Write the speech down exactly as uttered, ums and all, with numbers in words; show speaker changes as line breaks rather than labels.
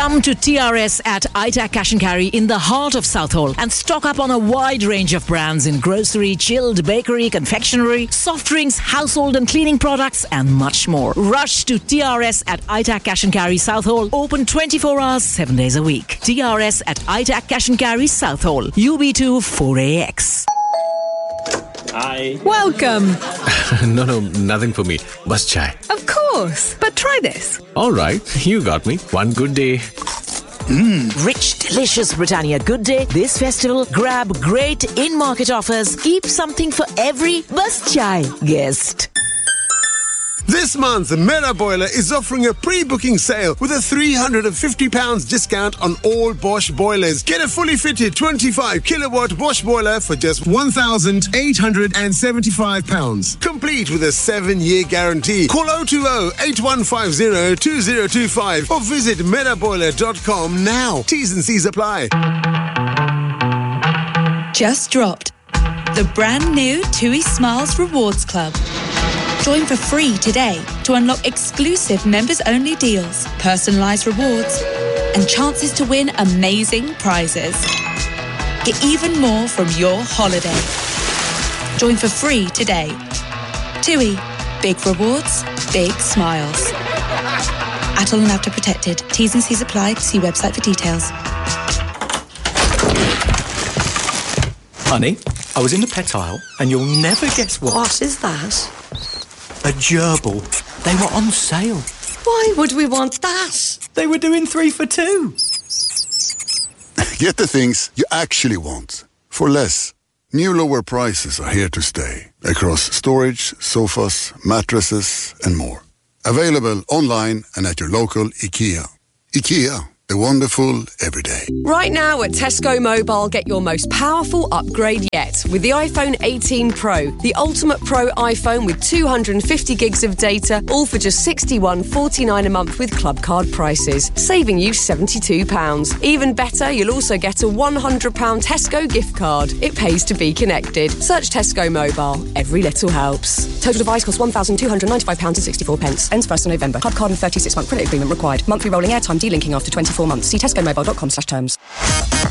Come to T R S at I TAC Cash and Carry in the heart of Southall and stock up on a wide range of brands in grocery, chilled, bakery, confectionery, soft drinks, household and cleaning products and much more. Rush to T R S at I TAC Cash and Carry Southall, open twenty-four hours, seven days a week. T R S at I TAC Cash and Carry Southall, U B two four A X.
Hi.
Welcome.
no, no, nothing for me. Bus chai.
Of course, but try this.
All right, you got me. One good day.
Mmm, rich, delicious Britannia Good Day. This festival, grab great in-market offers. Keep something for every Bus Chai guest.
This month, Mera Boiler is offering a pre-booking sale with a three hundred fifty pounds discount on all Bosch boilers. Get a fully fitted twenty-five kilowatt Bosch boiler for just one thousand eight hundred seventy-five pounds. Complete with a seven-year guarantee. Call oh two oh, eight one five oh, two oh two five or visit mera boiler dot com now. T's and C's apply.
Just dropped. The brand new TUI Smiles Rewards Club. Join for free today to unlock exclusive members-only deals, personalised rewards, and chances to win amazing prizes. Get even more from your holiday. Join for free today. TUI. Big rewards, big smiles. Atoll and Apta protected. T's and C's apply. See website for details.
Honey, I was in the pet aisle and you'll never guess what.
What is that?
A gerbil. They were on sale.
Why would we want that?
They were doing three for two.
Get the things you actually want for less. New lower prices are here to stay across storage, sofas, mattresses and more. Available online and at your local IKEA. IKEA. The wonderful every day.
Right now at Tesco Mobile, get your most powerful upgrade yet with the iPhone eighteen Pro, the ultimate Pro iPhone with two hundred fifty gigs of data, all for just sixty-one forty-nine a month with club card prices, saving you seventy-two pounds. Even better, you'll also get a one hundred pounds Tesco gift card. It pays to be connected. Search Tesco Mobile. Every little helps. Total device costs one thousand two hundred ninety-five pounds sixty-four. Ends first of November. Club card and thirty-six month credit agreement required. Monthly rolling airtime delinking after twenty-four months. See tesco mobile dot com slash terms.